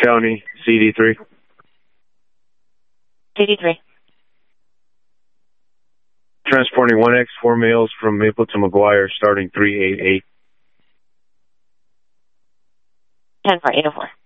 County, CD3. CD3. Transporting 1X, 4 males from Maple to McGuire, starting 388. 10-4, 804.